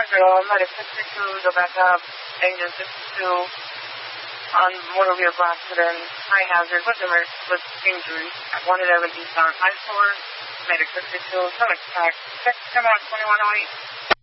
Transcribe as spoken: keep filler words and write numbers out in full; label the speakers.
Speaker 1: girl, might have fifty-two, go back up, engine fifty-two, on motor vehicle accident, high hazard, with, emer- with injury, at one eleven eastbound I four, medic fifty-two, some attack, check, come on, twenty-one oh eight.